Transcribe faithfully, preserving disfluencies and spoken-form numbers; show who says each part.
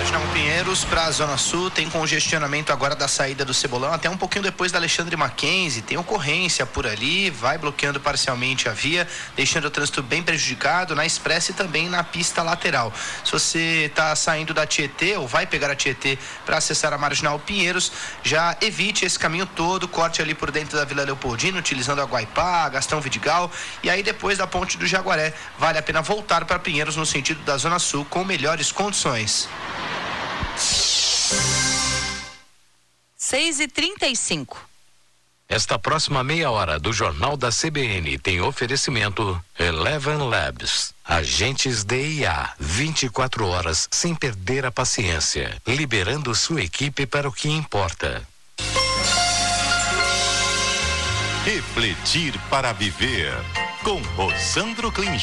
Speaker 1: Marginal Pinheiros para a Zona Sul, tem congestionamento agora da saída do Cebolão, até um pouquinho depois da Alexandre Mackenzie, tem ocorrência por ali, vai bloqueando parcialmente a via, deixando o trânsito bem prejudicado na Expressa e também na pista lateral. Se você está saindo da Tietê ou vai pegar a Tietê para acessar a Marginal Pinheiros, já evite esse caminho todo, corte ali por dentro da Vila Leopoldina, utilizando a Guaipá, Gastão Vidigal, e aí depois da Ponte do Jaguaré, vale a pena voltar para Pinheiros no sentido da Zona Sul com melhores condições.
Speaker 2: seis e trinta e cinco.
Speaker 3: Esta próxima meia hora do Jornal da C B N tem oferecimento Eleven Labs. Agentes D I A, vinte e quatro horas sem perder a paciência, liberando sua equipe para o que importa.
Speaker 4: Refletir para viver com Rosandro Klinger.